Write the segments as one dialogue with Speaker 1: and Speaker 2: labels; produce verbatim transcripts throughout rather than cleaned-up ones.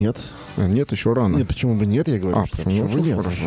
Speaker 1: Нет.
Speaker 2: Нет, еще рано.
Speaker 1: Нет, почему бы нет, я говорю,
Speaker 2: а,
Speaker 1: что
Speaker 2: почему,
Speaker 1: почему бы нет.
Speaker 2: Хорошо.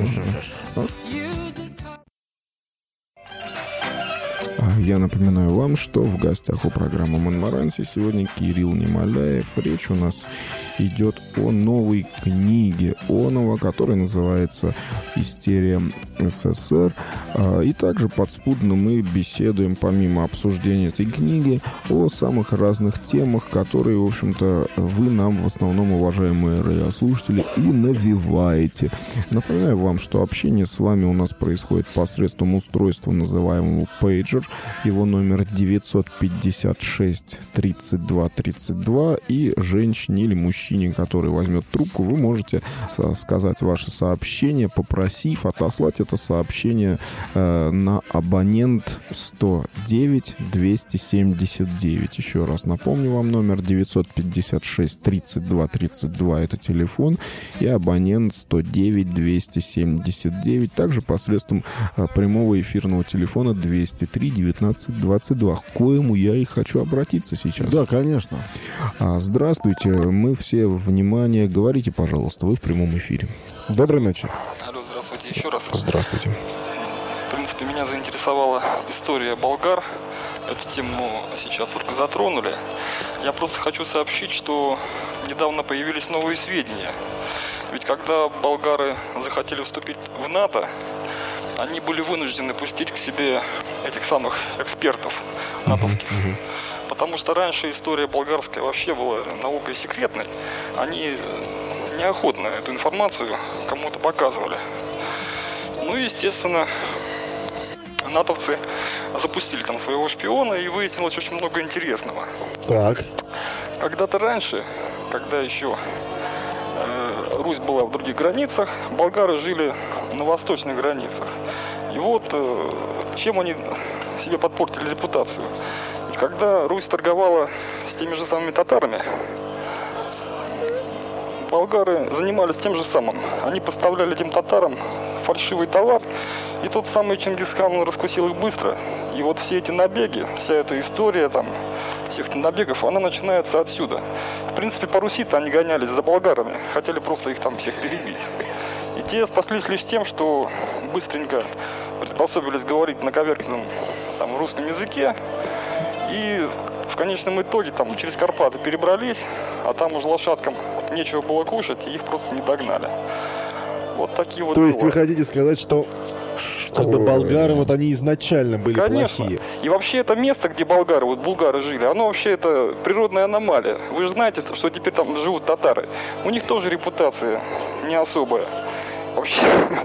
Speaker 2: Я напоминаю вам, что в гостях у программы «Монмаранси» сегодня Кирилл Немоляев. Речь у нас идет о новой книге Онова, которая называется «Истерия СССР». И также подспудно мы беседуем, помимо обсуждения этой книги, о самых разных темах, которые, в общем-то, вы нам в основном, уважаемые радиослушатели, и навеваете. Напоминаю вам, что общение с вами у нас происходит посредством устройства, называемого пейджер. Его номер девятьсот пятьдесят шесть тридцать два тридцать два. И женщине или мужчине, который возьмет трубку, вы можете сказать ваше сообщение, попросив отослать это сообщение э, на абонент сто девять двести семьдесят девять. Еще раз напомню вам, номер девятьсот пятьдесят шесть тридцать два тридцать два это телефон, и абонент сто девять двести семьдесят девять. Также посредством э, прямого эфирного телефона двести три девятнадцать двадцать два, к коему я и хочу обратиться сейчас.
Speaker 1: Да, конечно.
Speaker 2: А, здравствуйте, мы все внимание. Говорите, пожалуйста, вы в прямом эфире.
Speaker 1: Доброй ночи.
Speaker 3: Алло, здравствуйте еще раз.
Speaker 2: Здравствуйте.
Speaker 3: В принципе, меня заинтересовала история болгар. Эту тему сейчас только затронули. Я просто хочу сообщить, что недавно появились новые сведения. Ведь когда болгары захотели вступить в НАТО, они были вынуждены пустить к себе этих самых экспертов натовских. Uh-huh. Потому что раньше история болгарская вообще была наукой секретной. Они неохотно эту информацию кому-то показывали. Ну и, естественно, натовцы запустили там своего шпиона, и выяснилось очень много интересного.
Speaker 1: Так.
Speaker 3: Когда-то раньше, когда еще э, Русь была в других границах, болгары жили на восточных границах. И вот э, чем они себе подпортили репутацию. И когда Русь торговала с теми же самыми татарами, болгары занимались тем же самым. Они поставляли этим татарам фальшивый товар, и тот самый Чингисхан, он раскусил их быстро. И вот все эти набеги, вся эта история там, всех этих набегов, она начинается отсюда. В принципе, по Руси-то они гонялись за болгарами, хотели просто их там всех перебить. И те спаслись лишь тем, что быстренько приспособились говорить на коверканном там русском языке, и в конечном итоге там через Карпаты перебрались, а там уже лошадкам нечего было кушать, и их просто не догнали. Вот такие вот.
Speaker 1: То есть
Speaker 3: дела.
Speaker 1: вы хотите сказать, что как бы болгары, вот они изначально были
Speaker 3: Конечно.
Speaker 1: плохие?
Speaker 3: И вообще это место, где болгары, вот булгары жили, оно вообще это природная аномалия. Вы же знаете, что теперь там живут татары. У них тоже репутация не особая. Вообще,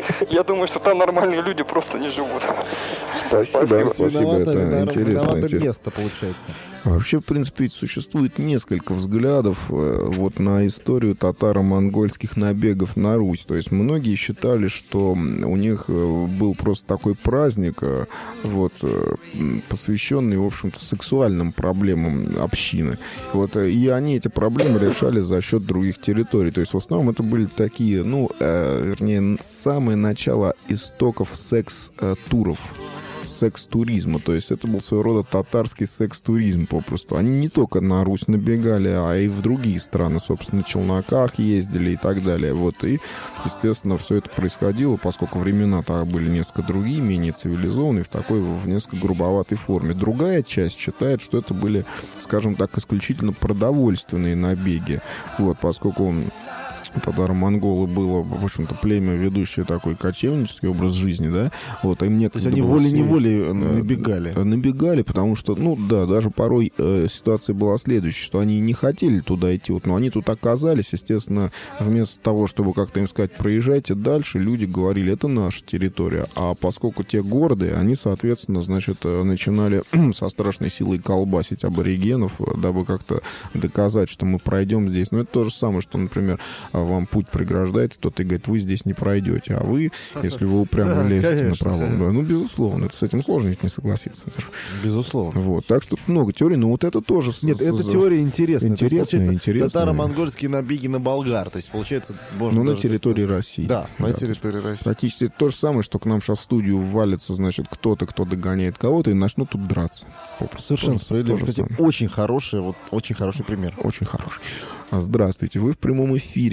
Speaker 3: я думаю, что там нормальные люди просто не живут.
Speaker 2: Спасибо, спасибо, спасибо.
Speaker 1: Виновато,
Speaker 2: это
Speaker 1: виновато,
Speaker 2: интересно.
Speaker 1: виновато
Speaker 2: интересно.
Speaker 1: место, получается.
Speaker 2: Вообще, в принципе, ведь существует несколько взглядов э, вот на историю татаро-монгольских набегов на Русь. То есть многие считали, что у них э, был просто такой праздник, э, вот, э, посвященный, в общем-то, сексуальным проблемам общины. Вот, э, и они эти проблемы решали за счет других территорий. То есть в основном это были такие, ну, э, вернее, самое начало истоков секс-туров. секс-туризма, то есть это был своего рода татарский секс-туризм попросту. Они не только на Русь набегали, а и в другие страны, собственно, на челноках ездили и так далее. Вот, и, естественно, все это происходило, поскольку времена-то были несколько другие, менее цивилизованные, в такой, в несколько грубоватой форме. Другая часть считает, что это были, скажем так, исключительно продовольственные набеги, вот, поскольку татаро-монголы было, в общем-то, племя, ведущее такой кочевнический образ жизни, да, вот, им некогда.
Speaker 1: То есть они волей-неволей набегали.
Speaker 2: Набегали, потому что, ну, да, даже порой э, ситуация была следующая, что они не хотели туда идти, вот, но они тут оказались, естественно, вместо того, чтобы как-то им сказать, проезжайте дальше, люди говорили, это наша территория, а поскольку те гордые, они, соответственно, значит, начинали со страшной силой колбасить аборигенов, дабы как-то доказать, что мы пройдем здесь, ну, это то же самое, что, например, вам путь преграждает, кто-то говорит, вы здесь не пройдете, а вы, если вы упрямо да, лезете на пролом, да, ну, безусловно, это с этим сложно ведь не согласиться.
Speaker 1: Безусловно.
Speaker 2: Вот, так что много теорий, но вот это тоже...
Speaker 1: Нет, с, эта теория интересная.
Speaker 2: Интересная, интересная.
Speaker 1: Татаро-монгольские набеги на болгар, то есть, получается...
Speaker 2: Ну, на территории как-то... России.
Speaker 1: Да, да, на территории России.
Speaker 2: Практически это то же самое, что к нам сейчас в студию валится, значит, кто-то, кто догоняет кого-то, и начнут тут драться.
Speaker 1: Попросту. Совершенно справедливо. Кстати, самое. очень хороший, вот, очень хороший пример.
Speaker 2: Очень хороший. Здравствуйте, вы в прямом эфире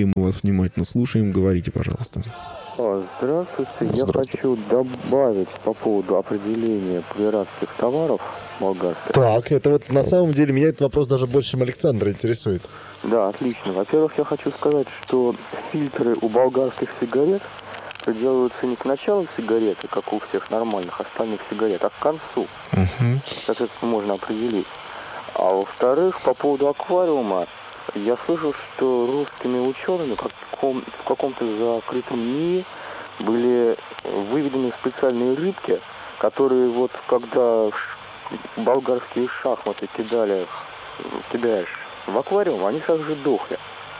Speaker 2: мы вас внимательно слушаем. Говорите, пожалуйста.
Speaker 4: Здравствуйте. Я
Speaker 2: Здравствуйте.
Speaker 4: хочу добавить по поводу определения пиратских товаров болгарских.
Speaker 1: Так, это вот на самом деле меня этот вопрос даже больше, чем Александра, интересует.
Speaker 4: Да, отлично. Во-первых, я хочу сказать, что фильтры у болгарских сигарет делаются не к началу сигареты, как у всех нормальных остальных сигарет, а к концу.
Speaker 2: Угу.
Speaker 4: Соответственно, можно определить. А во-вторых, по поводу аквариума, я слышал, что русскими учеными в, каком, в каком-то закрытом НИИ были выведены специальные рыбки, которые вот когда болгарские шахматы кидали, кидаешь в аквариум, они сразу же дохли.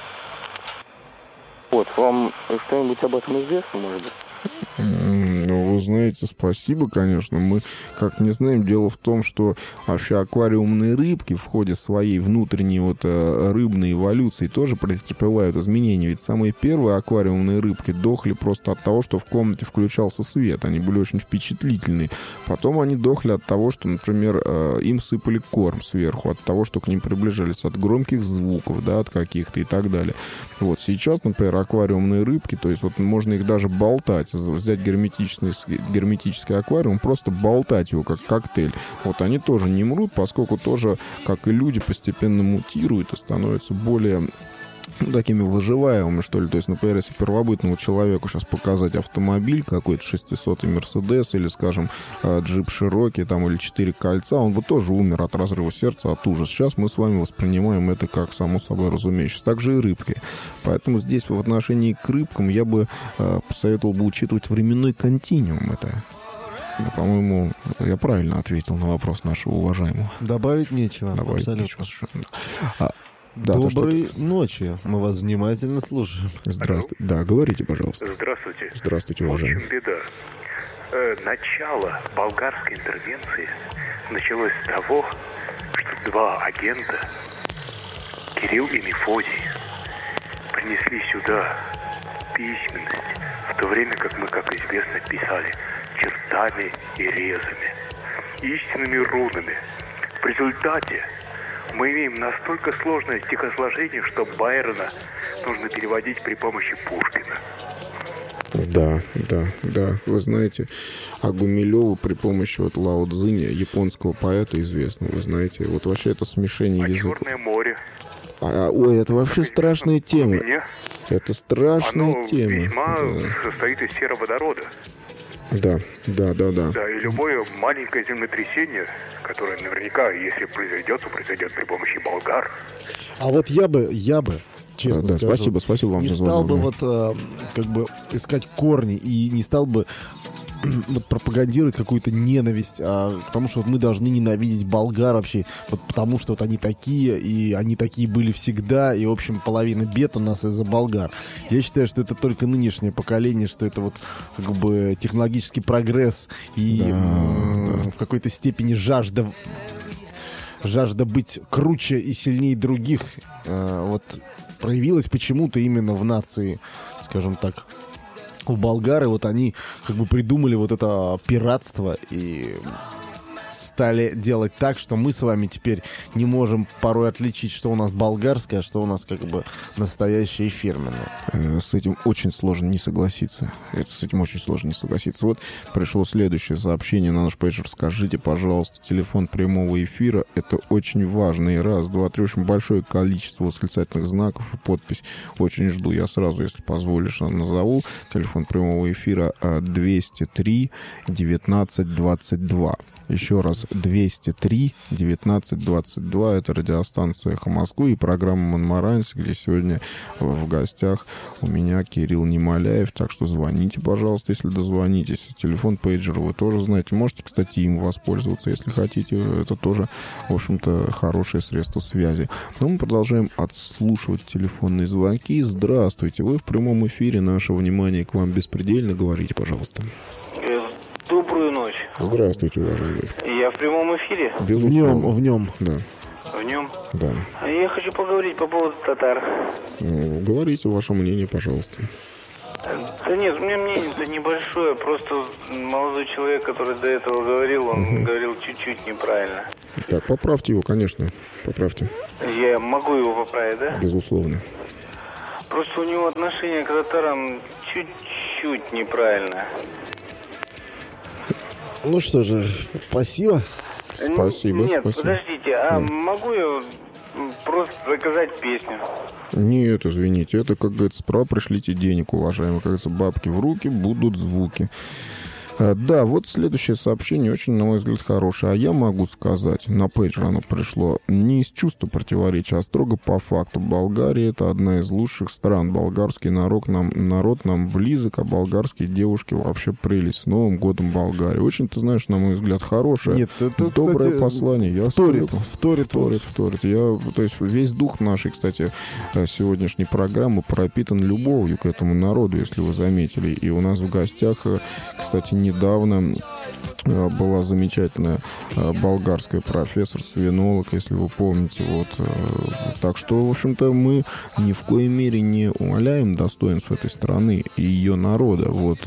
Speaker 4: Вот, вам что-нибудь об этом известно, может быть?
Speaker 2: Ну, вы знаете, спасибо, конечно. Мы, как не знаем, дело в том, что вообще аквариумные рыбки в ходе своей внутренней вот рыбной эволюции тоже претерпевают изменения. Ведь самые первые аквариумные рыбки дохли просто от того, что в комнате включался свет. Они были очень впечатлительные. Потом они дохли от того, что, например, им сыпали корм сверху, от того, что к ним приближались от громких звуков, да, от каких-то и так далее. Вот сейчас, например, аквариумные рыбки, то есть вот можно их даже болтать, взять герметичный, герметический аквариум, просто болтать его как коктейль. Вот они тоже не мрут, поскольку тоже, как и люди, постепенно мутируют и становятся более, ну, такими выживаемыми, что ли. То есть, например, если первобытному человеку сейчас показать автомобиль какой-то шестисотый Мерседес или, скажем, джип Широки там, или четыре кольца, он бы тоже умер от разрыва сердца, от ужаса. Сейчас мы с вами воспринимаем это как само собой разумеющееся. Также и рыбки. Поэтому здесь в отношении к рыбкам я бы э, посоветовал бы учитывать временной континуум. Это, по-моему, я правильно ответил на вопрос нашего уважаемого.
Speaker 1: Добавить нечего.
Speaker 2: Добавить
Speaker 1: абсолютно.
Speaker 2: нечего совершенно. А, да,
Speaker 1: Доброй ночи. Мы вас внимательно слушаем.
Speaker 2: Здравствуйте. Да, говорите, пожалуйста.
Speaker 5: Здравствуйте.
Speaker 2: Здравствуйте,
Speaker 5: В
Speaker 2: уважаемый.
Speaker 5: общем, беда. Э, начало болгарской интервенции началось с того, что два агента, Кирилл и Мефодий, принесли сюда письменность, в то время как мы, как известно, писали чертами и резами, истинными рунами. В результате мы имеем настолько сложное стихосложение, что Байрона нужно переводить при помощи Пушкина.
Speaker 2: Да, да, да. Вы знаете, а Гумилёва при помощи вот Лао Цзиня, японского поэта известного, вы знаете, вот вообще это смешение
Speaker 5: А
Speaker 2: языков.
Speaker 5: Черное море?
Speaker 2: А, ой, это вообще страшная тема.
Speaker 5: Мне
Speaker 2: Это страшная
Speaker 5: оно
Speaker 2: тема.
Speaker 5: весьма
Speaker 2: Да.
Speaker 5: состоит из сероводорода.
Speaker 2: Да, да, да, да.
Speaker 5: Да, и любое маленькое землетрясение, которое наверняка, если произойдет, то произойдет при помощи болгар.
Speaker 1: А вот я бы, я бы, честно
Speaker 2: Да, да,
Speaker 1: скажу,
Speaker 2: спасибо, спасибо вам
Speaker 1: не
Speaker 2: за
Speaker 1: стал
Speaker 2: звонок.
Speaker 1: бы вот э, как бы искать корни и не стал бы вот пропагандировать какую-то ненависть, а, потому что вот мы должны ненавидеть болгар вообще, вот потому что вот они такие, и они такие были всегда, и, в общем, половина бед у нас из-за болгар. Я считаю, что это только нынешнее поколение, что это вот как бы технологический прогресс и
Speaker 2: Да,
Speaker 1: м,
Speaker 2: да.
Speaker 1: в какой-то степени жажда жажда быть круче и сильнее других э, вот проявилась почему-то именно в нации, скажем так, у болгар, и вот они как бы придумали вот это пиратство и стали делать так, что мы с вами теперь не можем порой отличить, что у нас болгарское, а что у нас как бы настоящее и фирменное.
Speaker 2: Э, С этим очень сложно не согласиться. Это, с этим очень сложно не согласиться. Вот пришло следующее сообщение на наш пейджер. Скажите, пожалуйста, телефон прямого эфира. Это очень важно. И раз, два, три. Очень большое количество восклицательных знаков и подпись. Очень жду. Я сразу, если позволишь, назову. Телефон прямого эфира двести три девятнадцать двадцать два. Еще раз, двести три девятнадцать двадцать два. Это радиостанция «Эхо Москвы» и программа «Монмаранси», где сегодня в гостях у меня Кирилл Немоляев. Так что звоните, пожалуйста, если дозвонитесь. Телефон пейджера вы тоже знаете. Можете, кстати, им воспользоваться, если хотите. Это тоже, в общем-то, хорошее средство связи. Но мы продолжаем отслушивать телефонные звонки. Здравствуйте, вы в прямом эфире. Наше внимание к вам беспредельно. Говорите, пожалуйста.
Speaker 6: Добрую ночь.
Speaker 2: Здравствуйте, уважаемый.
Speaker 6: Я в прямом эфире?
Speaker 1: В
Speaker 2: Безусловно.
Speaker 1: нем, в нем.
Speaker 2: Да,
Speaker 6: В нем?
Speaker 2: да.
Speaker 6: Я хочу поговорить по поводу татар.
Speaker 2: Ну, говорите ваше мнение, пожалуйста.
Speaker 6: Да нет, у меня мнение-то небольшое. Просто молодой человек, который до этого говорил, он
Speaker 2: Мгм.
Speaker 6: говорил чуть-чуть неправильно.
Speaker 2: Так, поправьте его, конечно. Поправьте.
Speaker 6: Я могу его поправить, да?
Speaker 2: Безусловно.
Speaker 6: Просто у него отношение к татарам чуть-чуть неправильное.
Speaker 1: Ну что же, спасибо.
Speaker 2: Спасибо,
Speaker 6: Нет,
Speaker 2: спасибо.
Speaker 6: подождите, а
Speaker 2: Нет.
Speaker 6: могу я просто заказать песню?
Speaker 2: Нет, извините, это, как говорится, справа пришлите денег, уважаемые. Как говорится, бабки в руки, будут звуки. А, да, вот следующее сообщение очень, на мой взгляд, хорошее. А я могу сказать, на пейджер оно пришло, не из чувства противоречия, а строго по факту. Болгария — это одна из лучших стран. Болгарский народ нам, народ нам близок, а болгарские девушки вообще прелесть. С Новым годом, Болгария. Очень, ты знаешь, на мой взгляд, хорошее.
Speaker 1: Нет, это,
Speaker 2: доброе
Speaker 1: кстати,
Speaker 2: послание. Я
Speaker 1: вторит,
Speaker 2: абсолютно-
Speaker 1: вторит,
Speaker 2: Вторит, вторит. Я, то есть весь дух нашей, кстати, сегодняшней программы пропитан любовью к этому народу, если вы заметили. И у нас в гостях, кстати, недавно была замечательная болгарская профессор-свинолог, если вы помните. Вот. Так что, в общем-то, мы ни в коей мере не умаляем достоинств этой страны и ее народа. Вот.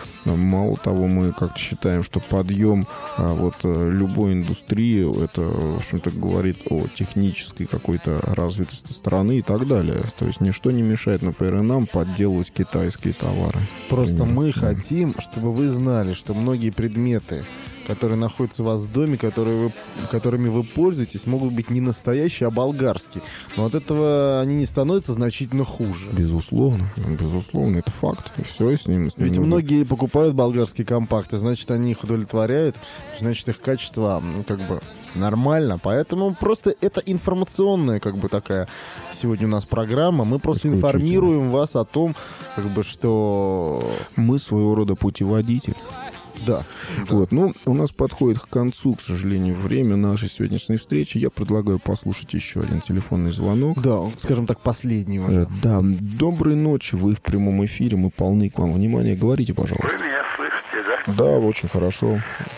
Speaker 2: Мало того, мы как-то считаем, что подъем вот, любой индустрии, это, в общем-то, говорит о технической какой-то развитости страны и так далее. То есть ничто не мешает, например, и нам подделывать китайские товары.
Speaker 1: Просто
Speaker 2: Примерно.
Speaker 1: мы хотим, чтобы вы знали, что многие предметы, которые находятся у вас в доме, которые вы, которыми вы пользуетесь, могут быть не настоящие, а болгарские. Но от этого они не становятся значительно хуже.
Speaker 2: Безусловно, безусловно, это факт. И все с ним. С ним
Speaker 1: Ведь
Speaker 2: нужно-
Speaker 1: многие покупают болгарские компакты, значит, они их удовлетворяют, значит, их качество, ну, как бы, нормально. Поэтому просто это информационная, как бы, такая сегодня у нас программа. Мы просто
Speaker 2: Исключительно.
Speaker 1: информируем вас о том, как бы, что...
Speaker 2: Мы своего рода путеводитель.
Speaker 1: Да.
Speaker 2: Вот. Ну, у нас подходит к концу, к сожалению, время нашей сегодняшней встречи. Я предлагаю послушать еще один телефонный звонок.
Speaker 1: Да, скажем так, последний
Speaker 2: Э,
Speaker 1: уже.
Speaker 2: Да, доброй ночи, вы в прямом эфире, мы полны к вам внимания. Говорите, пожалуйста.
Speaker 5: Вы меня слышите, да?
Speaker 2: Да, очень хорошо.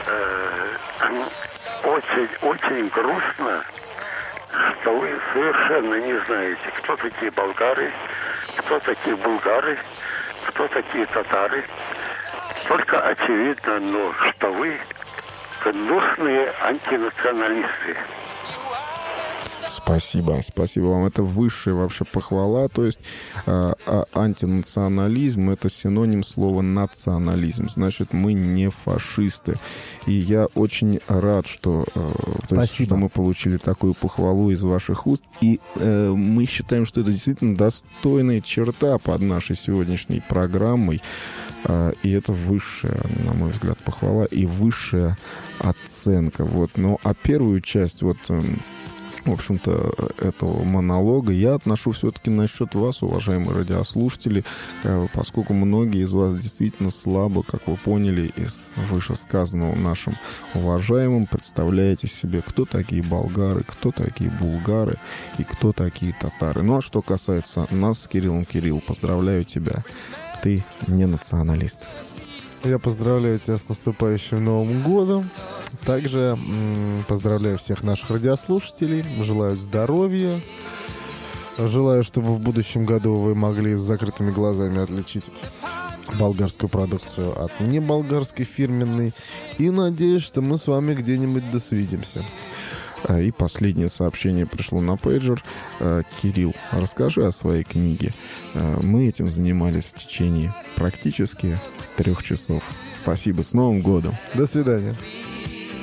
Speaker 5: Очень, очень грустно, что вы совершенно не знаете, кто такие болгары, кто такие булгары, кто такие татары. Только очевидно, но что вы гнусные антинационалисты.
Speaker 2: Спасибо, спасибо вам. Это высшая вообще похвала. То есть э, а антинационализм — это синоним слова национализм. Значит, мы не фашисты. И я очень рад, что, э, то есть,
Speaker 1: Спасибо.
Speaker 2: что мы получили такую похвалу из ваших уст. И э, мы считаем, что это действительно достойная черта под нашей сегодняшней программой. Э, и это высшая, на мой взгляд, похвала и высшая оценка. Вот. Ну, а первую часть вот... Э, в общем-то, этого монолога я отношу все-таки насчет вас, уважаемые радиослушатели, поскольку многие из вас действительно слабо, как вы поняли из вышесказанного нашим уважаемым, представляете себе, кто такие болгары, кто такие булгары и кто такие татары. Ну, а что касается нас с Кириллом, Кирилл, поздравляю тебя, ты не националист.
Speaker 1: Я поздравляю тебя с наступающим Новым годом. Также м, поздравляю всех наших радиослушателей. Желаю здоровья. Желаю, чтобы в будущем году вы могли с закрытыми глазами отличить болгарскую продукцию от неболгарской фирменной. И надеюсь, что мы с вами где-нибудь досвидимся.
Speaker 2: И последнее сообщение пришло на пейджер. Кирилл, расскажи о своей книге. Мы этим занимались в течение практически трех часов. Спасибо, с Новым годом.
Speaker 1: До свидания.